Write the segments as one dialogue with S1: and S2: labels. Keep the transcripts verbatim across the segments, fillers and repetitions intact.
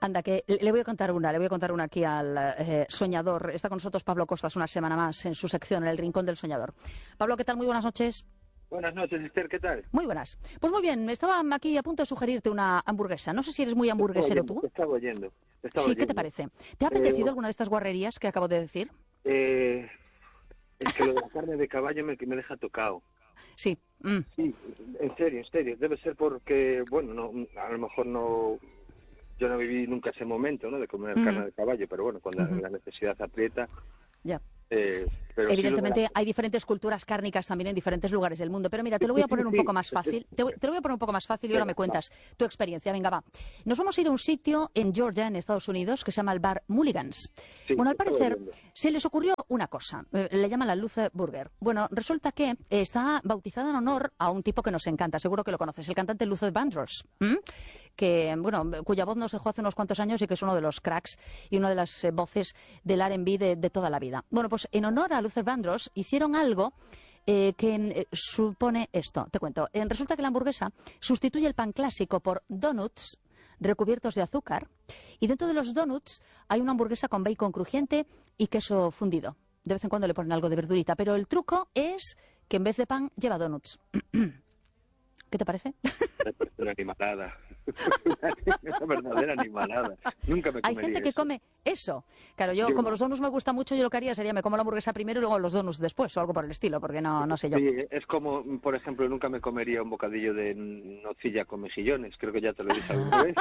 S1: Anda, que le voy a contar una, le voy a contar una aquí al eh, soñador. Está con nosotros Pablo Costas una semana más en su sección, en el Rincón del Soñador. Pablo, ¿qué tal? Muy buenas noches.
S2: Buenas noches, Esther, ¿qué tal?
S1: Muy buenas. Pues muy bien, estaba aquí a punto de sugerirte una hamburguesa. No sé si eres muy hamburguesero tú.
S2: Te estaba oyendo. Te estaba
S1: sí,
S2: oyendo.
S1: ¿qué te parece? ¿Te ha apetecido
S2: Eh,
S1: alguna de estas guarrerías que acabo de decir?
S2: Eh, es que lo de la carne de caballo me, me deja tocado.
S1: Sí. Mm.
S2: Sí, en serio, en serio. Debe ser porque, bueno, no, a lo mejor no... Yo no viví nunca ese momento, ¿no?, de comer
S1: Mm.
S2: carne de caballo, pero bueno, cuando
S1: Mm-hmm.
S2: la necesidad aprieta...
S1: Ya.
S2: Eh, pero
S1: Evidentemente
S2: sí la...
S1: hay diferentes culturas cárnicas también en diferentes lugares del mundo, pero mira, te lo voy a poner un poco más fácil, te, voy- te lo voy a poner un poco más fácil y ahora me cuentas tu experiencia. Venga, va. Nos vamos a ir a un sitio en Georgia, en Estados Unidos, que se llama el bar Mulligan's.
S2: Sí,
S1: Bueno, al
S2: estaba
S1: parecer
S2: oyendo.
S1: se les ocurrió una cosa, eh, le llaman la Luther Burger. Bueno, resulta que eh, está bautizada en honor a un tipo que nos encanta, seguro que lo conoces, el cantante Luther Vandross, ¿m? que, bueno, cuya voz nos dejó hace unos cuantos años y que es uno de los cracks y una de las eh, voces del R and B de, de toda la vida. Bueno, pues en honor a Luther Vandross hicieron algo eh, que eh, supone esto. Te cuento. Eh, resulta que la hamburguesa sustituye el pan clásico por donuts recubiertos de azúcar y dentro de los donuts hay una hamburguesa con bacon crujiente y queso fundido. De vez en cuando le ponen algo de verdurita, pero el truco es que en vez de pan lleva donuts. ¿Qué te parece?
S2: Una animalada. Una verdadera animalada. Nunca me
S1: Hay
S2: comería
S1: gente que
S2: eso.
S1: come eso. Claro, yo,
S2: Yo
S1: como
S2: no.
S1: los donuts me gusta mucho, yo lo que haría sería me como la hamburguesa primero y luego los donuts después, o algo por el estilo, porque no, no sé yo.
S2: Sí, es como, por ejemplo, nunca me comería un bocadillo de nocilla con mejillones. Creo que ya te lo dije alguna vez.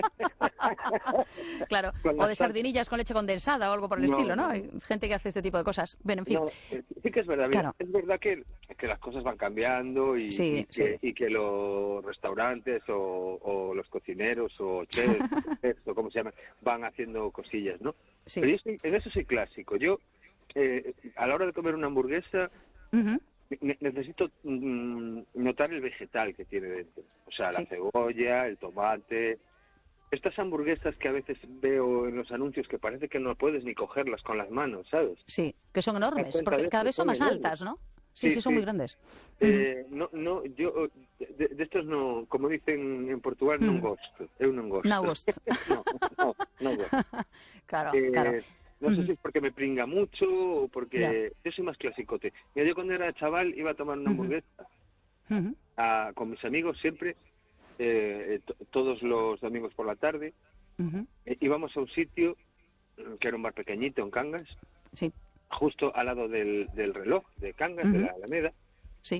S1: Claro,
S2: Con
S1: o
S2: la
S1: de
S2: sal-
S1: sardinillas con leche condensada o algo por el
S2: No,
S1: estilo, ¿no?
S2: no.
S1: Hay gente que hace este tipo de cosas. Bueno, en fin.
S2: No, eh, sí que es verdad. Mira,
S1: Claro.
S2: es verdad que, que las cosas van cambiando y,
S1: Sí,
S2: y que,
S1: sí.
S2: y que los restaurantes o, o los cocineros o chefs, chefs, o como se llama, van haciendo cosillas, ¿no?
S1: Sí.
S2: Pero yo soy- en eso soy clásico. Yo, eh, a la hora de comer una hamburguesa,
S1: Ujú.
S2: ne- necesito mm, notar el vegetal que tiene dentro. O sea, la
S1: Sí.
S2: cebolla, el tomate. Estas hamburguesas que a veces veo en los anuncios que parece que no puedes ni cogerlas con las manos, ¿sabes?
S1: Sí, que son
S2: ¿Te das
S1: enormes,
S2: cuenta
S1: porque
S2: de
S1: cada
S2: esto?
S1: vez son más
S2: enormes.
S1: altas, ¿no? Sí,
S2: Sí,
S1: sí, son
S2: sí.
S1: muy grandes.
S2: Eh, no, no, yo de, de estos no, como dicen en Portugal, non
S1: Mm.
S2: gosto, eu non gosto.
S1: No gusto.
S2: no, no, no gosto.
S1: Claro,
S2: Eh,
S1: claro.
S2: no sé
S1: Ujú.
S2: si es porque me pringa mucho o porque
S1: Ya.
S2: yo soy más clasicote. Mira, yo cuando era chaval iba a tomar una
S1: Ujú.
S2: hamburguesa
S1: Ujú.
S2: a- con mis amigos siempre, eh, to- todos los domingos por la tarde.
S1: Ujú.
S2: Eh, íbamos a un sitio eh, que era un bar pequeñito en Cangas,
S1: Sí,
S2: justo al lado del, del reloj de Cangas, de
S1: Ujú.
S2: la Alameda,
S1: sí.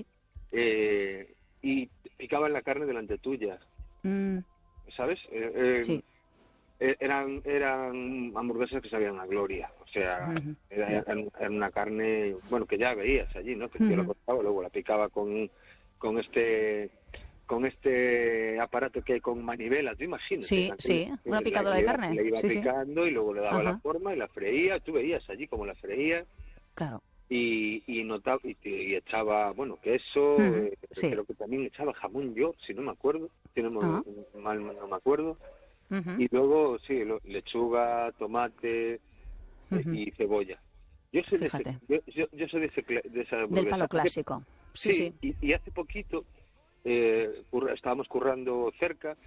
S2: eh, y picaban la carne delante tuya,
S1: Mm,
S2: ¿sabes? Eh, eh,
S1: sí.
S2: eh, eran eran hamburguesas que sabían a gloria, o sea,
S1: Ujú.
S2: era, era- era una carne, bueno, que ya veías allí, ¿no? Que yo la
S1: Ujú.
S2: cortaba, luego la picaba con, con este con este aparato que hay con manivela, tú imagínate.
S1: Sí,
S2: en aquel-
S1: sí, una
S2: la-
S1: picadora
S2: le
S1: de
S2: iba-
S1: carne.
S2: Le iba
S1: Sí, sí.
S2: picando y luego le daba la
S1: Ajá.
S2: forma y la freía, tú veías allí como la freía.
S1: Claro.
S2: Y, y notaba y, y echaba, bueno, queso,
S1: Ujú.
S2: eh,
S1: Sí.
S2: creo que también echaba jamón yo, si no me acuerdo, si no me,
S1: Ajá.
S2: mal no me acuerdo.
S1: Ujú.
S2: Y luego, sí, lo- lechuga, tomate eh,
S1: Ujú.
S2: y cebolla. Yo soy de ese,
S1: Fíjate.
S2: yo, yo, yo soy de, ese, cla- de esa
S1: Del
S2: hamburguesa.
S1: palo
S2: Hace-
S1: clásico. Sí, sí.
S2: Y, y hace poquito eh, curra- estábamos currando cerca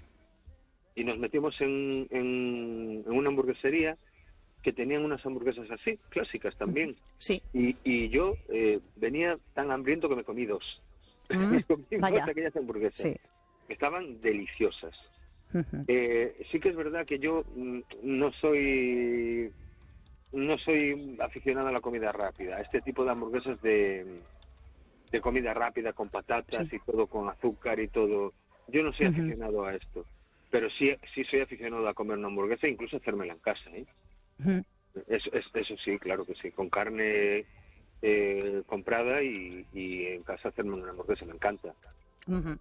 S2: y nos metimos en, en, en una hamburguesería que tenían unas hamburguesas así, clásicas también.
S1: Sí.
S2: Y, y yo eh, venía tan hambriento que me comí dos.
S1: Mm,
S2: Me comí
S1: vaya.
S2: dos de aquellas hamburguesas.
S1: Sí.
S2: Estaban deliciosas.
S1: Ujú.
S2: Eh, sí que es verdad que yo mm, no soy no soy aficionado a la comida rápida, a este tipo de hamburguesas de, de comida rápida con patatas
S1: Sí.
S2: y todo con azúcar y todo. Yo no soy
S1: Ujú.
S2: aficionado a esto, pero sí sí soy aficionado a comer una hamburguesa e incluso hacérmela en casa, ¿eh?
S1: Ujú.
S2: Eso, es- eso sí, claro que sí, con carne eh, comprada y, y en casa hacerme una hamburguesa, me encanta.
S1: Ujú.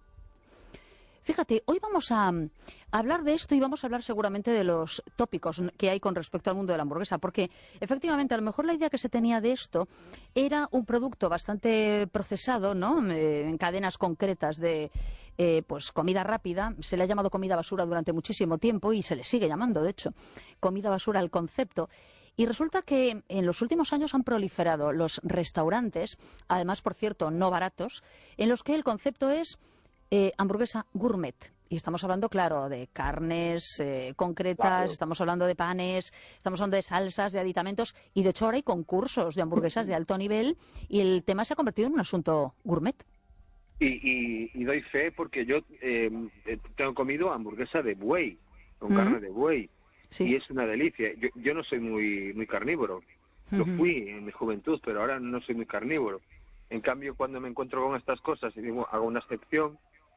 S1: Fíjate, hoy vamos a mm, hablar de esto y vamos a hablar seguramente de los tópicos que hay con respecto al mundo de la hamburguesa, porque efectivamente a lo mejor la idea que se tenía de esto era un producto bastante procesado, ¿no? Eh, en cadenas concretas de eh, pues comida rápida. Se le ha llamado comida basura durante muchísimo tiempo y se le sigue llamando, de hecho, comida basura al concepto. Y resulta que en los últimos años han proliferado los restaurantes, además, por cierto, no baratos, en los que el concepto es Eh, hamburguesa gourmet. Y estamos hablando, claro, de carnes eh, concretas,
S2: Claro.
S1: estamos hablando de panes, estamos hablando de salsas, de aditamentos, y de hecho ahora hay concursos de hamburguesas de alto nivel y el tema se ha convertido en un asunto gourmet.
S2: Y, y, y doy fe porque yo eh, tengo comido hamburguesa de buey, con
S1: Mm.
S2: carne de buey,
S1: Sí.
S2: y es una delicia. Yo, yo no soy muy muy carnívoro, lo
S1: Ujú.
S2: fui en mi juventud, pero ahora no soy muy carnívoro. En cambio, cuando me encuentro con estas cosas, y digo, hago una excepción,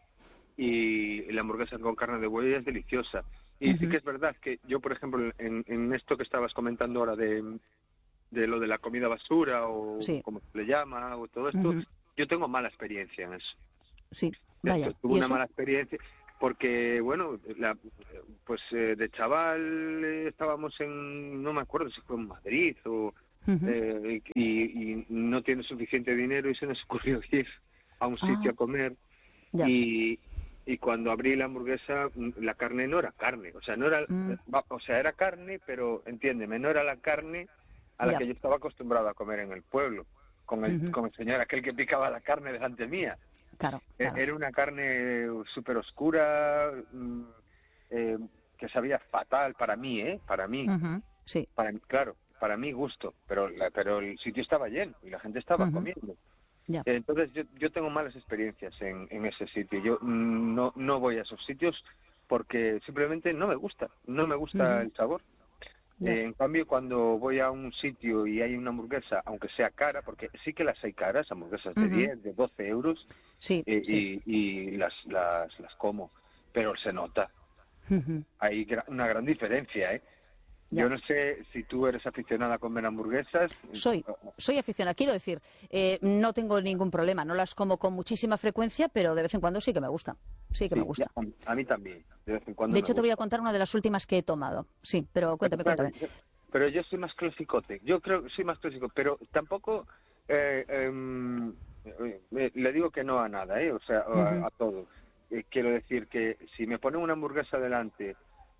S2: y la hamburguesa con carne de buey es deliciosa. Y sí
S1: Ujú.
S2: que es verdad que yo, por ejemplo, en, en esto que estabas comentando ahora de, de lo de la comida basura, o
S1: Sí.
S2: como se le llama, o todo esto,
S1: Ujú.
S2: yo tengo mala experiencia en eso.
S1: Sí,
S2: Yo
S1: vaya.
S2: tuve
S1: ¿Y
S2: una
S1: eso?
S2: mala experiencia porque, bueno, la, pues eh, de chaval eh, estábamos en, no me acuerdo si fue en Madrid o
S1: Ujú.
S2: eh, y, y no tienes suficiente dinero y se nos ocurrió ir a un sitio
S1: Ah,
S2: a comer
S1: ya.
S2: y, y cuando abrí la hamburguesa mm, la carne no era carne, o sea, no era,
S1: Mm,
S2: va- o sea, era carne, pero entiéndeme, no era la carne a la
S1: ya.
S2: que yo estaba acostumbrado a comer en el pueblo, con el,
S1: Ujú.
S2: con el señor aquel que picaba la carne delante mía.
S1: Claro,
S2: E-
S1: claro.
S2: Era una carne súper oscura, mm, eh, que sabía fatal para mí, ¿eh? Para mí,
S1: Ujú. Sí.
S2: para mí, claro, para mi gusto, pero la- pero el sitio estaba lleno y la gente estaba
S1: Ujú.
S2: comiendo.
S1: Ya.
S2: Eh, Entonces yo, yo tengo malas experiencias en, en ese sitio. Yo mm, no, no voy a esos sitios porque simplemente no me gusta, no me gusta
S1: Ujú.
S2: el sabor.
S1: Ya.
S2: Eh, en cambio, cuando voy a un sitio y hay una hamburguesa, aunque sea cara, porque sí que las hay caras, hamburguesas de
S1: Ujú.
S2: diez, de doce euros,
S1: Sí,
S2: eh,
S1: sí.
S2: y, y las, las, las como, pero se nota.
S1: Ujú.
S2: Hay gra- una gran diferencia, ¿eh?
S1: Ya.
S2: Yo no sé si tú eres aficionada a comer hamburguesas.
S1: Soy, soy aficionada. Quiero decir, eh, no tengo ningún problema. No las como con muchísima frecuencia, pero de vez en cuando sí que me gusta. Sí que me
S2: Sí, ya-
S1: gusta.
S2: a mí también, de vez en cuando
S1: De
S2: me
S1: hecho, te voy a
S2: gusta.
S1: contar una de las últimas que he tomado. Sí, pero
S2: Pero,
S1: cuéntame,
S2: claro,
S1: cuéntame.
S2: yo, pero yo soy más clasicote. Yo creo que soy más clásico, pero tampoco eh, em, eh, eh, le digo que no a nada, ¿eh? O sea,
S1: Ujú.
S2: a, a todo. Eh, quiero decir que si me ponen una hamburguesa delante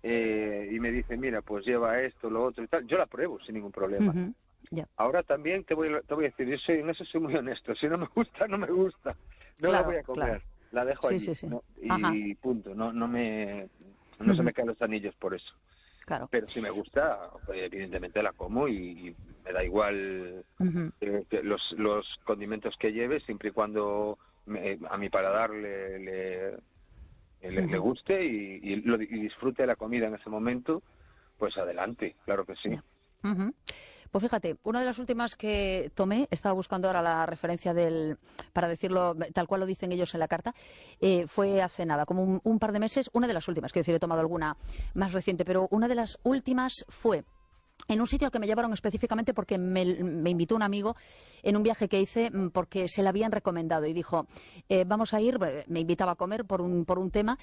S2: eh, y me dicen, mira, pues lleva esto, lo otro y tal, yo la pruebo sin ningún problema.
S1: Ujú. Ya.
S2: Ahora también te voy, a- te voy a decir, yo soy, en eso soy muy honesto. Si no me gusta, no me gusta. No la voy
S1: Claro,
S2: a
S1: claro.
S2: comer. La dejo
S1: Sí,
S2: allí.
S1: sí, sí.
S2: ¿No?
S1: Ajá.
S2: Y punto. No, no me, no se
S1: Ujú.
S2: me caen los anillos por eso.
S1: Claro.
S2: Pero si me gusta, pues, evidentemente la como y, y me da igual
S1: Ujú.
S2: eh, que los, los condimentos que lleve, siempre y cuando me- a mi paladar le, le, le- le
S1: Ujú.
S2: guste y, y lo- y disfrute de la comida en ese momento, pues adelante, claro que sí.
S1: Ya. Ujú. Pues fíjate, una de las últimas que tomé, estaba buscando ahora la referencia del, para decirlo tal cual lo dicen ellos en la carta, eh, fue hace nada, como un, un par de meses, una de las últimas, quiero decir, he tomado alguna más reciente, pero una de las últimas fue en un sitio al que me llevaron específicamente porque me, me invitó un amigo en un viaje que hice mm, porque se le habían recomendado y dijo, eh, vamos a ir, eh, me invitaba a comer por un, por un tema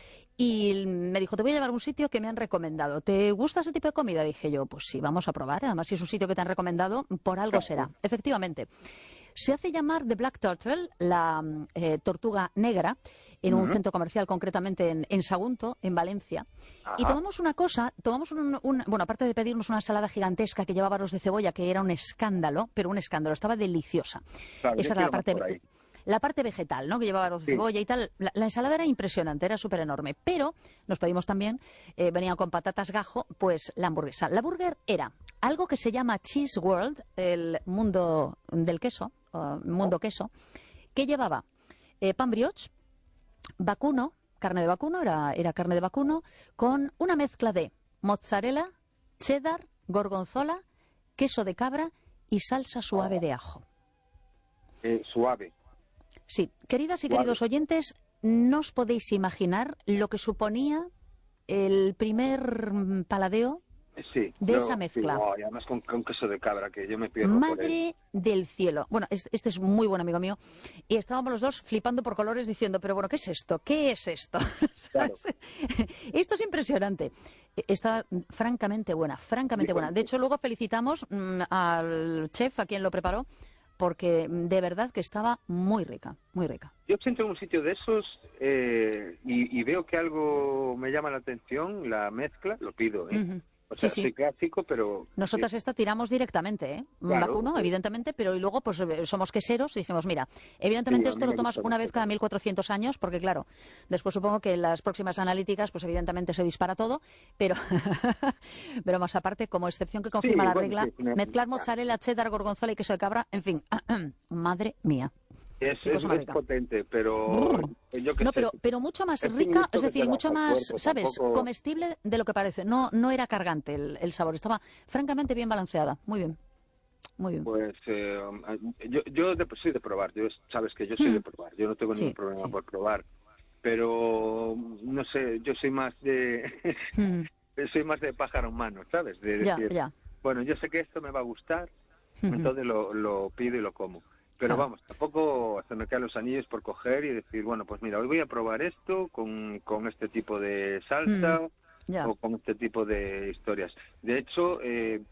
S1: y me dijo, te voy a llevar a un sitio que me han recomendado. ¿Te gusta ese tipo de comida? Dije yo, pues sí, vamos a probar. Además, si es un sitio que te han recomendado, por algo será. Efectivamente. Se hace llamar The Black Turtle, la eh, tortuga negra, en un
S2: Ujú.
S1: centro comercial, concretamente en, en Sagunto, en Valencia. Y
S2: Ajá.
S1: tomamos una cosa, tomamos un, un- bueno, aparte de pedirnos una ensalada gigantesca que llevaba arroz de cebolla, que era un escándalo, pero un escándalo, estaba deliciosa.
S2: Claro, yo
S1: Esa era la
S2: quiero más
S1: parte,
S2: por ahí.
S1: la parte vegetal, ¿no? Que llevaba arroz de
S2: Sí.
S1: cebolla y tal. La, la ensalada era impresionante, era súper enorme. Pero nos pedimos también, eh, venían con patatas gajo, pues la hamburguesa. La burger era algo que se llama Cheese World, el mundo del queso, o mundo queso, que llevaba eh, pan brioche, vacuno, carne de vacuno, era, era carne de vacuno, con una mezcla de mozzarella, cheddar, gorgonzola, queso de cabra y salsa suave de ajo.
S2: Eh, suave.
S1: Sí, queridas y
S2: Suave.
S1: queridos oyentes, no os podéis imaginar lo que suponía el primer mm, paladeo
S2: Sí,
S1: de
S2: lo-
S1: esa mezcla.
S2: sí, oh, y además con, con queso de cabra, que yo me pierdo por él.
S1: Madre del cielo. Bueno, es- este es un muy buen amigo mío. Y estábamos los dos flipando por colores diciendo, pero bueno, ¿qué es esto? ¿Qué es esto?
S2: Claro.
S1: ¿Sabes? Esto es impresionante. Está francamente buena, francamente
S2: Y-
S1: buena. De hecho, luego felicitamos mm, al chef, a quien lo preparó, porque mm, de verdad que estaba muy rica, muy rica.
S2: Yo siento en un sitio de esos eh, y, y veo que algo me llama la atención, la mezcla, lo pido, ¿eh?
S1: Ujú.
S2: O sea,
S1: Sí,
S2: sí,
S1: sí.
S2: clásico, pero...
S1: Nosotras
S2: sí,
S1: esta tiramos directamente, ¿eh?
S2: claro,
S1: Vacuno,
S2: sí,
S1: evidentemente, pero y luego pues eh, somos queseros y dijimos, mira,
S2: sí,
S1: evidentemente
S2: a
S1: esto
S2: mí
S1: lo
S2: me
S1: tomas
S2: gusta
S1: una
S2: mucho
S1: vez cada
S2: también.
S1: mil cuatrocientos años, porque claro, después supongo que en las próximas analíticas, pues evidentemente se dispara todo, pero, pero más aparte, como excepción que confirma
S2: Sí,
S1: la
S2: bueno, sí,
S1: regla,
S2: es, una-
S1: mezclar mozzarella, cheddar, gorgonzola y queso de cabra, en fin, madre mía,
S2: es,
S1: qué
S2: es,
S1: cosa más
S2: es
S1: rica.
S2: potente, pero
S1: Brr.
S2: yo qué
S1: No,
S2: sé,
S1: pero, pero mucho más
S2: es un
S1: rica, es
S2: gusto que te
S1: decir,
S2: das
S1: mucho
S2: al
S1: más,
S2: cuerpo,
S1: ¿sabes?
S2: tampoco...
S1: Comestible de lo que parece. No, no era cargante el, el sabor, estaba francamente bien balanceada. Muy bien, muy bien.
S2: Pues eh, yo, yo de- soy de probar, yo, sabes que yo soy de
S1: Mm,
S2: probar, yo no tengo ningún
S1: sí,
S2: problema
S1: sí.
S2: por probar, pero no sé, yo soy más de
S1: Mm,
S2: soy más de pájaro humano, ¿sabes? De
S1: ya,
S2: decir,
S1: ya.
S2: bueno, yo sé que esto me va a gustar,
S1: Ujú,
S2: entonces lo, lo pido y lo como. Pero
S1: claro,
S2: vamos, tampoco se me caen los anillos por coger y decir, bueno, pues mira, hoy voy a probar esto con, con este tipo de
S1: mm,
S2: salsa
S1: ya.
S2: o con este tipo de historias. De hecho, eh,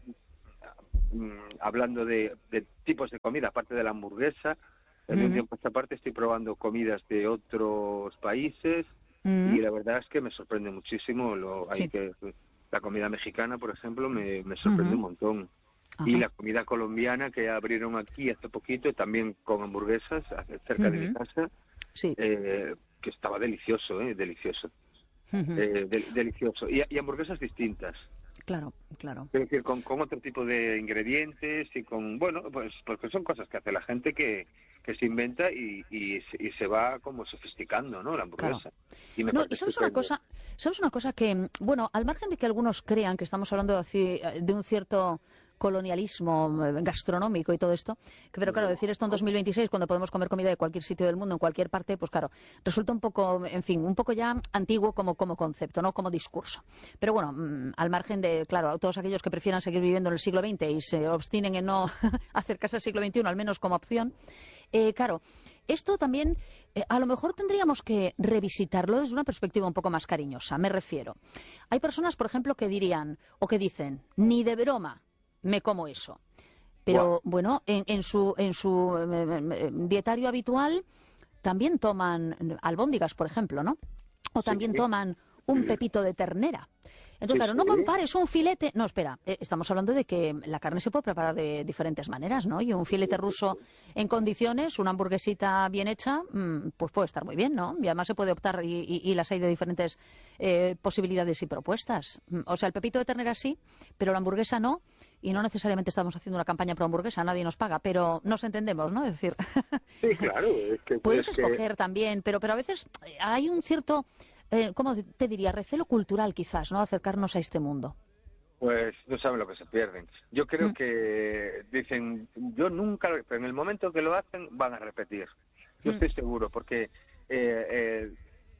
S2: mm, hablando de, de tipos de comida, aparte de la hamburguesa, de un
S1: Ujú,
S2: tiempo a esta parte estoy probando comidas de otros países y
S1: mm,
S2: la verdad es que me sorprende muchísimo. Lo, hay
S1: sí.
S2: que, la comida mexicana, por ejemplo, me, me sorprende
S1: Ujú,
S2: un montón. Y
S1: ajá.
S2: la comida colombiana que abrieron aquí hace poquito, también con hamburguesas, hace- cerca de mi
S1: Ujú,
S2: casa,
S1: sí.
S2: eh, que estaba delicioso, ¿eh? Delicioso.
S1: Ujú,
S2: Eh, del- delicioso. Y, y hamburguesas distintas.
S1: claro, claro.
S2: Es decir, con, con otro tipo de ingredientes y con, bueno, pues porque son cosas que hace la gente que, que se inventa y, y, se- y se va como sofisticando, ¿no? La
S1: Claro.
S2: hamburguesa. Y me
S1: No, y
S2: parece
S1: sabes una
S2: estupendo.
S1: cosa, sabes una cosa que, mm, bueno, al margen de que algunos crean que estamos hablando de, así- de un cierto colonialismo eh, gastronómico y todo esto, que pero claro, decir esto en dos mil veintiséis cuando podemos comer comida de cualquier sitio del mundo, en cualquier parte, pues claro, resulta un poco, en fin, un poco ya antiguo como, como concepto, no como discurso. Pero bueno, mm, al margen de, claro, todos aquellos que prefieran seguir viviendo en el siglo veinte y se obstinen en no acercarse al siglo veintiuno, al menos como opción, eh, claro, esto también eh, a lo mejor tendríamos que revisitarlo desde una perspectiva un poco más cariñosa. Me refiero. Hay personas, por ejemplo, que dirían o que dicen, ni de broma me como eso.
S2: Buah,
S1: Pero bueno, en, en su, en su eh, eh, dietario habitual también toman albóndigas, por ejemplo, ¿no? O
S2: sí,
S1: también toman un pepito de ternera. Entonces,
S2: sí,
S1: claro, no
S2: sí,
S1: compares un filete. No, espera, eh, estamos hablando de que la carne se puede preparar de diferentes maneras, ¿no? Y un filete ruso en condiciones, una hamburguesita bien hecha, mm, pues puede estar muy bien, ¿no? Y además se puede optar, y, y- y las hay de diferentes eh, posibilidades y propuestas. Mm, O sea, el pepito de ternera sí, pero la hamburguesa no. Y no necesariamente estamos haciendo una campaña pro hamburguesa, nadie nos paga, pero nos entendemos, ¿no? Es decir,
S2: sí, claro, es que,
S1: puedes
S2: es que,
S1: escoger también, pero, pero a veces eh, hay un cierto, eh, ¿cómo te diría? Recelo cultural quizás, ¿no? Acercarnos a este mundo.
S2: pues no saben lo que se pierden. Yo creo
S1: Mm,
S2: que dicen, yo nunca, lo- pero en el momento que lo hacen van a repetir. Yo
S1: mm,
S2: estoy seguro, porque, eh, eh,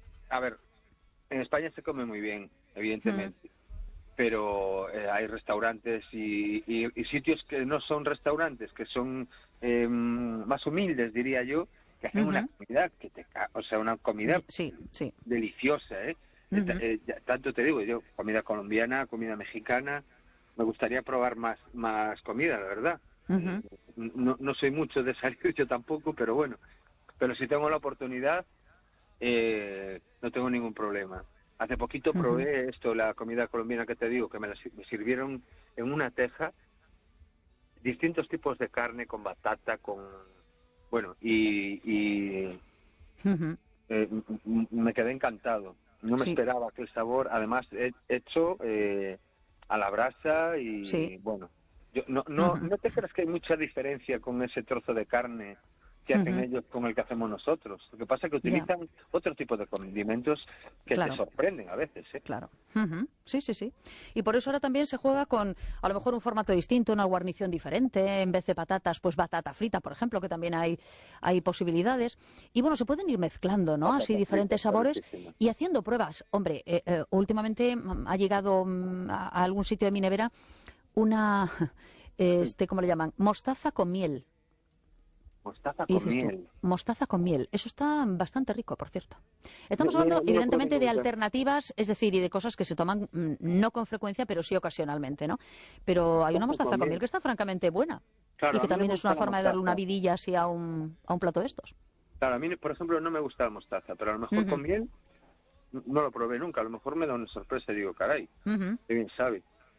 S2: a ver, en España se come muy bien,
S1: mm,
S2: evidentemente, pero eh, hay restaurantes y, y- y sitios que no son restaurantes, que son eh, más humildes, diría yo, que hacen una
S1: ujú.
S2: comida que te, ca- o sea, una comida
S1: Y- Sí, sí.
S2: deliciosa, ¿eh? Eh, ta-
S1: Ujú,
S2: eh, ya- tanto te digo, yo, comida colombiana, comida mexicana, me gustaría probar más, más comida, la verdad. Mm,
S1: ujú,
S2: No, no soy mucho de salir yo tampoco, pero bueno, pero si tengo la oportunidad, eh, no tengo ningún problema. Hace poquito
S1: ujú.
S2: probé esto, la comida colombiana que te digo, que me la si- me sirvieron en una teja, distintos tipos de carne con batata, con... Bueno, y, y
S1: Ujú.
S2: eh, m- m- me quedé encantado. No me
S1: Sí,
S2: esperaba aquel sabor, además he- hecho eh, a la brasa
S1: sí.
S2: y bueno, yo, no, no,
S1: Ujú,
S2: no te creas que hay mucha diferencia con ese trozo de carne que hacen
S1: ujú.
S2: ellos con el que hacemos nosotros. Lo que pasa es que
S1: Ya,
S2: utilizan otro tipo de condimentos que te
S1: claro.
S2: sorprenden a veces, ¿eh?
S1: Claro. Ujú. Sí, sí, sí. Y por eso ahora también se juega con a lo mejor un formato distinto, una guarnición diferente, en vez de patatas, pues batata frita, por ejemplo, que también hay, hay posibilidades. Y bueno, se pueden ir mezclando, ¿no? Así
S2: Patata frita
S1: diferentes
S2: está
S1: sabores
S2: riquísima.
S1: y haciendo pruebas. Hombre, eh, eh, últimamente mm, ha llegado mm, a, a algún sitio de mi nevera una, este, ¿cómo le llaman? Mostaza con miel.
S2: Mostaza
S1: Y
S2: con
S1: dices tú,
S2: miel.
S1: mostaza con miel. Eso está bastante rico, por cierto.
S2: No,
S1: Estamos
S2: no,
S1: hablando,
S2: no lo probé
S1: evidentemente, de
S2: nunca.
S1: alternativas, es decir, y de cosas que se toman mm, no con frecuencia, pero sí ocasionalmente, ¿no? Pero hay una
S2: Mostaza
S1: mostaza
S2: con
S1: con miel
S2: miel.
S1: que está francamente buena y
S2: Claro, a
S1: que
S2: mí no
S1: también
S2: me
S1: es
S2: gusta
S1: una
S2: la
S1: forma de darle una
S2: mostaza.
S1: vidilla así a un, a un plato de estos.
S2: Claro, a mí, por ejemplo, no me gusta la mostaza, pero a lo mejor
S1: Ujú,
S2: con miel no lo probé nunca. A lo mejor me da una sorpresa y digo, caray,
S1: ujú.
S2: qué bien sabe.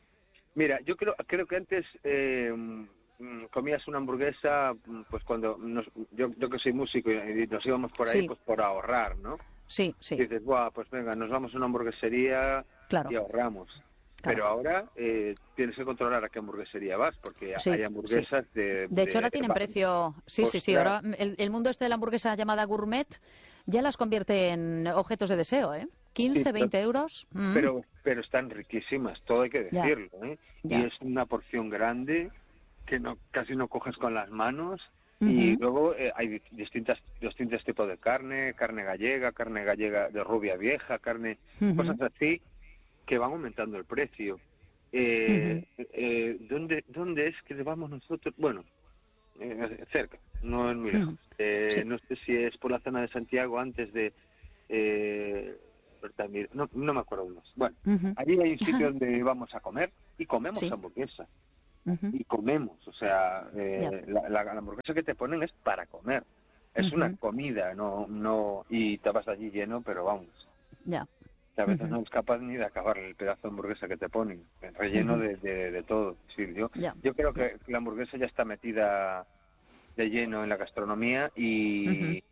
S2: Mira, yo creo, creo que antes eh, comías una hamburguesa, pues cuando nos, yo, yo que soy músico y nos íbamos por ahí,
S1: Sí.
S2: pues por ahorrar, ¿no?
S1: Sí, sí.
S2: Y dices, buah, pues venga, nos vamos a una hamburguesería
S1: Claro.
S2: y ahorramos.
S1: Claro.
S2: Pero ahora eh, tienes que controlar a qué hamburguesería vas, porque
S1: Sí,
S2: hay hamburguesas
S1: sí.
S2: de...
S1: De hecho,
S2: de-
S1: ahora tienen precio. Sí, sí, sí.
S2: Ostras.
S1: Ahora el, el mundo este de la hamburguesa llamada gourmet ya las convierte en objetos de deseo, ¿eh?
S2: Sí,
S1: quince,
S2: pero,
S1: veinte euros. Mm,
S2: pero, pero están riquísimas, todo hay que
S1: ya,
S2: decirlo, ¿eh?
S1: ya.
S2: Y es una porción grande que no casi no coges con las manos.
S1: Ujú,
S2: Y luego eh, hay di- distintas distintos tipos de carne, carne gallega, carne gallega de rubia vieja, carne,
S1: ujú,
S2: cosas así que van aumentando el precio.
S1: ujú.
S2: Eh, eh, ¿dónde, ¿Dónde es que vamos nosotros? Bueno, eh, cerca, no es muy lejos.
S1: Ujú.
S2: Eh,
S1: Sí.
S2: no sé si es por la zona de Santiago antes de... Eh, Bertamir- no, no me acuerdo más. Bueno,
S1: Ujú.
S2: allí hay un sitio donde vamos a comer y comemos
S1: Sí.
S2: hamburguesa.
S1: Ujú.
S2: Y comemos, o sea,
S1: Ya.
S2: eh, la, la, la hamburguesa que te ponen es para comer. Es
S1: Ujú.
S2: una comida, no, no, y te vas allí lleno, pero vamos,
S1: Ya.
S2: que a veces
S1: Ujú.
S2: no eres capaz ni de acabar el pedazo de hamburguesa que te ponen, relleno
S1: Ujú.
S2: de, de, de todo. Sí, yo,
S1: Ya.
S2: yo creo
S1: Ya.
S2: que la hamburguesa ya está metida de lleno en la gastronomía
S1: Ujú.
S2: y,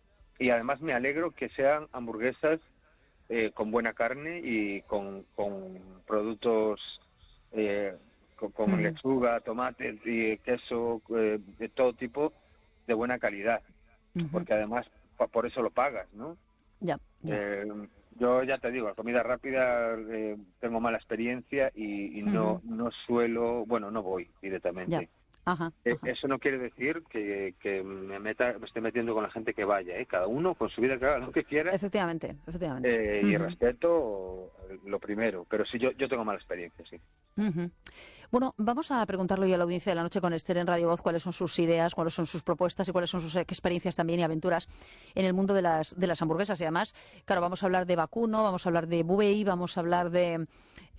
S2: y además me alegro que sean hamburguesas eh, con buena carne y con, con productos eh, con, con
S1: Ujú.
S2: lechuga, tomate y queso eh, de todo tipo de buena calidad,
S1: Ujú.
S2: porque además pa- por eso lo pagas, ¿no?
S1: Ya. Ya.
S2: Eh, yo ya te digo, la comida rápida eh, tengo mala experiencia y, y no
S1: Ujú.
S2: no suelo, bueno, no voy
S1: Ya.
S2: directamente.
S1: Ajá.
S2: Eh,
S1: Ajá.
S2: Eso no quiere decir que, que me meta, me esté metiendo con la gente que vaya, ¿eh? Cada uno con su vida que haga lo que quiera
S1: Efectivamente, efectivamente.
S2: eh, y
S1: Ujú.
S2: respeto lo primero, pero sí yo yo tengo mala experiencia, sí.
S1: Ujú. Bueno, vamos a preguntarle hoy a la audiencia de la noche con Esther en Radio Voz cuáles son sus ideas, cuáles son sus propuestas y cuáles son sus experiencias también y aventuras en el mundo de las, de las hamburguesas. Y además, claro, vamos a hablar de vacuno, vamos a hablar de buey, vamos a hablar de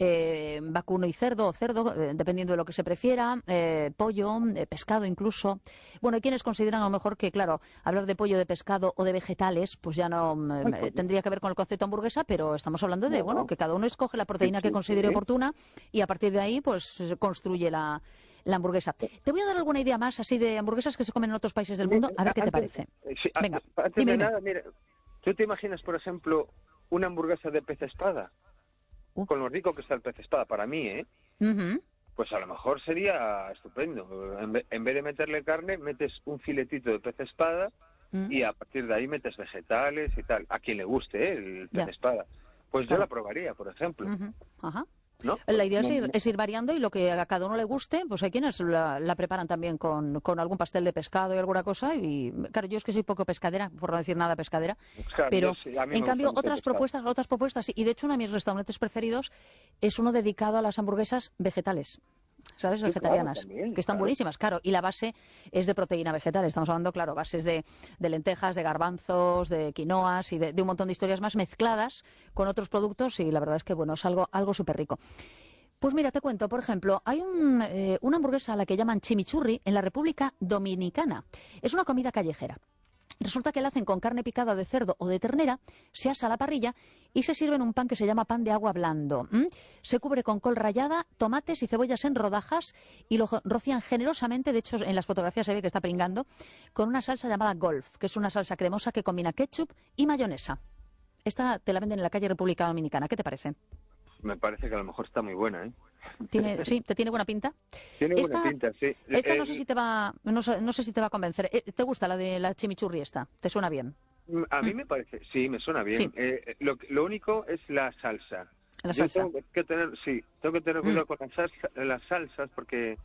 S1: eh, vacuno y cerdo, o cerdo, eh, dependiendo de lo que se prefiera, eh, pollo, eh, pescado incluso. Bueno, hay quienes consideran a lo mejor que, claro, hablar de pollo, de pescado o de vegetales, pues ya no
S2: Ay,
S1: eh,
S2: pues,
S1: tendría que ver con el concepto hamburguesa, pero estamos hablando de, bueno,
S2: bueno,
S1: que cada uno escoge la
S2: sí,
S1: proteína que
S2: sí,
S1: considere
S2: sí.
S1: oportuna y a partir de ahí, pues se construye la, la hamburguesa. Te voy a dar alguna idea más así de hamburguesas que se comen en otros países del
S2: Mi-
S1: mundo, a ver qué te
S2: Antes,
S1: parece.
S2: eh, sí, a-
S1: Venga,
S2: antes
S1: dime,
S2: de
S1: dime.
S2: nada, mira, ¿tú te imaginas, por ejemplo, una hamburguesa de pez espada?
S1: Uh,
S2: Con lo rico que está el pez espada, para mí, ¿eh?
S1: ujú,
S2: Pues a lo mejor sería estupendo. En ve- en vez de meterle carne, metes un filetito de pez espada
S1: mm,
S2: y a partir de ahí metes vegetales y tal. A quien le guste, ¿eh? El pez
S1: ya,
S2: espada. Pues yo la
S1: claro.
S2: probaría, por ejemplo,
S1: Ujú, ajá.
S2: ¿no?
S1: La
S2: Pues
S1: idea es
S2: no-
S1: ir,
S2: no-
S1: es ir variando y lo que a cada uno le guste, pues hay quienes la, la preparan también con, con algún pastel de pescado y alguna cosa. Y claro, yo es que soy poco pescadera, por no decir nada pescadera,
S2: claro, yo
S1: pero
S2: sí, a mí
S1: en
S2: me gusta
S1: cambio
S2: mucho el
S1: otras
S2: pescado.
S1: propuestas, otras propuestas, sí. Y de hecho uno de mis restaurantes preferidos es uno dedicado a las hamburguesas vegetales. ¿Sabes?
S2: Sí, claro,
S1: Vegetarianas,
S2: también,
S1: que están
S2: claro.
S1: buenísimas, claro. Y la base es de proteína vegetal. Estamos hablando, claro, bases de, de lentejas, de garbanzos, de quinoas y de, de un montón de historias más mezcladas con otros productos. Y la verdad es que, bueno, es algo, algo súper rico. Pues mira, te cuento, por ejemplo, hay un, eh, una hamburguesa a la que llaman chimichurri en la República Dominicana. Es una comida callejera. Resulta que la hacen con carne picada de cerdo o de ternera, se asa a la parrilla y se sirve en un pan que se llama pan de agua blando. ¿m? Se cubre con col rallada, tomates y cebollas en rodajas y lo jo- rocían generosamente, de hecho en las fotografías se ve que está pringando, con una salsa llamada golf, que es una salsa cremosa que combina ketchup y mayonesa. Esta te la venden en la calle República Dominicana. ¿Qué te parece?
S2: Me parece que a lo mejor está muy buena, ¿eh?
S1: ¿Tiene, sí, ¿te tiene buena pinta?
S2: Tiene buena
S1: Esta,
S2: pinta, sí.
S1: esta
S2: Eh,
S1: no sé si te va, no, sé no sé si te va a convencer. Eh, ¿Te gusta la de la chimichurri esta? ¿Te suena bien?
S2: a
S1: Mm,
S2: mí me parece, sí, me suena
S1: sí,
S2: bien. Eh, lo, lo único es la salsa.
S1: la
S2: Yo
S1: salsa.
S2: tengo que tener, sí, tengo que tener
S1: Mm,
S2: cuidado con las, salsa- las salsas porque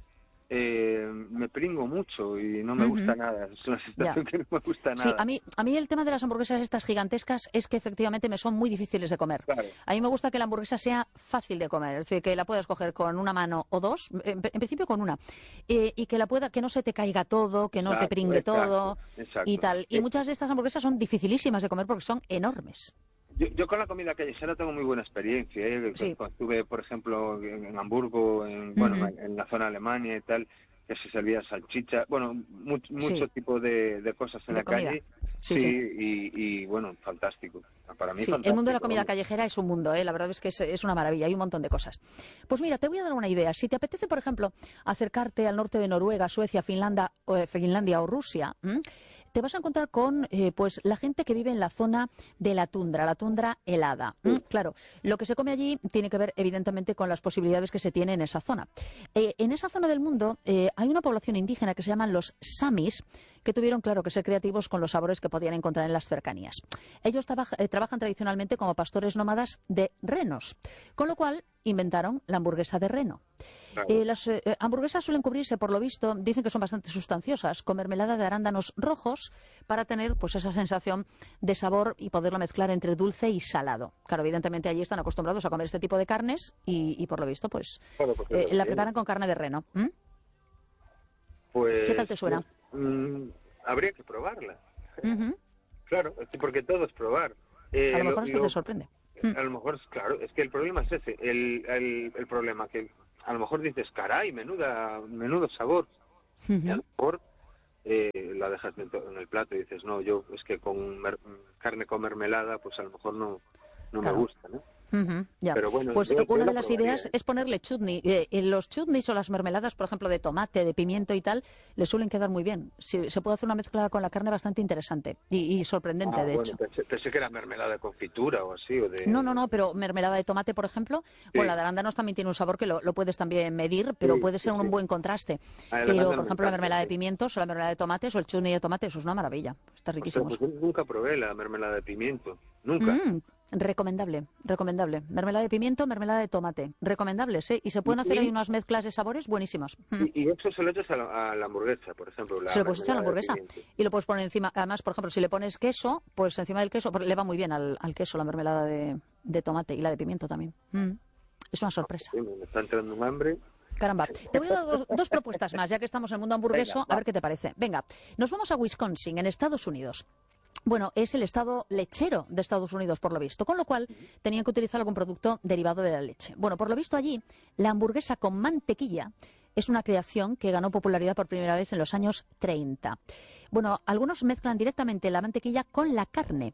S2: eh, me pringo mucho y no me gusta
S1: ujú,
S2: nada. Es una
S1: ya.
S2: sensación que no me gusta
S1: Sí,
S2: nada.
S1: a mí, a mí el tema de las hamburguesas estas gigantescas es que efectivamente me son muy difíciles de comer.
S2: Claro,
S1: A mí me gusta que la hamburguesa sea fácil de comer, es decir, que la puedas coger con una mano o dos, en, en principio con una, eh, y que la pueda, que no se te caiga todo, que no te
S2: exacto,
S1: pringue
S2: exacto,
S1: todo y
S2: exacto.
S1: tal. Y
S2: Eh,
S1: muchas de estas hamburguesas son dificilísimas de comer porque son enormes.
S2: Yo, yo con la comida callejera tengo muy buena experiencia. ¿eh?
S1: Sí.
S2: Cuando estuve, por ejemplo, en, en Hamburgo, en, bueno,
S1: Ujú,
S2: en, en la zona de Alemania y tal, que se servía salchicha, bueno, much-
S1: sí,
S2: mucho tipo de, de cosas en
S1: de
S2: la
S1: comida.
S2: calle
S1: Sí,
S2: sí,
S1: sí.
S2: Y, y bueno, fantástico. Para mí
S1: Sí,
S2: fantástico.
S1: el mundo de la comida
S2: vamos.
S1: callejera es un mundo, ¿eh? La verdad es que es, es una maravilla, hay un montón de cosas. Pues mira, te voy a dar una idea. Si te apetece, por ejemplo, acercarte al norte de Noruega, Suecia, Finlandia, o, eh, Finlandia o Rusia, ¿m? te vas a encontrar con eh, pues la gente que vive en la zona de la tundra, la tundra helada. ¿m?
S2: Sí.
S1: Claro, lo que se come allí tiene que ver evidentemente con las posibilidades que se tiene en esa zona. Eh, en esa zona del mundo eh, hay una población indígena que se llaman los samis, que tuvieron, claro, que ser creativos con los sabores que podían encontrar en las cercanías. Ellos trabaja, eh, trabajan tradicionalmente como pastores nómadas de renos, con lo cual inventaron la hamburguesa de reno.
S2: Claro.
S1: Eh, las eh, hamburguesas suelen cubrirse, por lo visto, dicen que son bastante sustanciosas, con mermelada de arándanos rojos para tener pues esa sensación de sabor y poderlo mezclar entre dulce y salado. Claro, evidentemente allí están acostumbrados a comer este tipo de carnes y, y por lo visto, pues
S2: Claro, porque
S1: eh,
S2: lo
S1: la
S2: tienen.
S1: preparan con carne de reno. ¿Mm?
S2: Pues,
S1: ¿Qué tal te suena?
S2: mm, habría que probarla.
S1: Ujú.
S2: Claro, es que porque todo es probar. Eh,
S1: A lo mejor esto
S2: lo-
S1: te sorprende. Mm.
S2: A lo mejor, claro, es que el problema es ese. El, el, el problema que a lo mejor dices, caray, menuda, menudo sabor. Y a lo
S1: Ujú.
S2: mejor eh, la dejas dentro, en el plato y dices, no, yo es que con mer- carne con mermelada, pues a lo mejor no, no
S1: Claro.
S2: me gusta, ¿no?
S1: Ujú, ya.
S2: Pero bueno,
S1: Pues
S2: yo,
S1: eh,
S2: yo
S1: una
S2: lo
S1: de las
S2: probaría,
S1: ideas
S2: ¿eh?
S1: es ponerle chutney. Eh, en los chutneys o las mermeladas, por ejemplo, de tomate, de pimiento y tal, le suelen quedar muy bien. Si- se puede hacer una mezcla con la carne bastante interesante y, y sorprendente,
S2: Ah,
S1: de
S2: bueno,
S1: hecho.
S2: pensé, pensé que era mermelada de confitura o así, o
S1: No, no,
S2: de...
S1: no, pero mermelada de tomate, por ejemplo, bueno, la
S2: Sí,
S1: de arándanos también tiene un sabor que lo, lo puedes también medir, pero
S2: sí,
S1: puede
S2: sí,
S1: ser un
S2: sí.
S1: buen contraste.
S2: Ah, el
S1: Pero,
S2: arándano
S1: por
S2: me
S1: ejemplo, la
S2: encanta,
S1: mermelada de
S2: sí.
S1: pimientos o la mermelada de tomates o el chutney de tomate, eso es una maravilla. Está
S2: O sea,
S1: riquísimo.
S2: pues yo nunca probé la mermelada de pimiento, nunca.
S1: Mm, recomendable, recomendable. Mermelada de pimiento, mermelada de tomate. Recomendables, ¿eh? Y se pueden hacer ahí
S2: Y,
S1: unas mezclas de sabores buenísimas. Mm.
S2: y, y eso se lo echas a la, a la hamburguesa, por ejemplo,
S1: Se
S2: la
S1: lo puedes echar a la
S2: mermelada de
S1: hamburguesa
S2: pimiento.
S1: y lo puedes poner encima. Además, por ejemplo, si le pones queso, pues encima del queso pues le va muy bien al, al queso la mermelada de, de tomate y la de pimiento también. Mm. Es una sorpresa.
S2: Sí, me está entrando un hambre.
S1: Caramba. Te voy a dar dos, dos propuestas más, ya que estamos en el mundo hamburgueso,
S2: Venga,
S1: a
S2: va.
S1: ver qué te parece. Venga, nos vamos a Wisconsin, en Estados Unidos. Bueno, es el estado lechero de Estados Unidos, por lo visto, con lo cual tenían que utilizar algún producto derivado de la leche. Bueno, por lo visto allí, la hamburguesa con mantequilla es una creación que ganó popularidad por primera vez en los años treinta. Bueno, algunos mezclan directamente la mantequilla con la carne